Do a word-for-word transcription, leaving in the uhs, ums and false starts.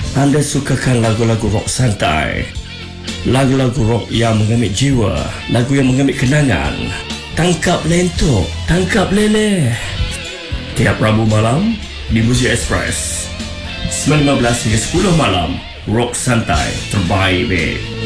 Anda sukakan lagu-lagu rock santai, lagu-lagu rock yang mengambil jiwa, lagu yang mengambil kenangan. Tangkap lentok, tangkap leleh. Tiap Rabu malam di Muzik Express sembilan lima belas hingga sepuluh malam. Rock santai terbaik, babe.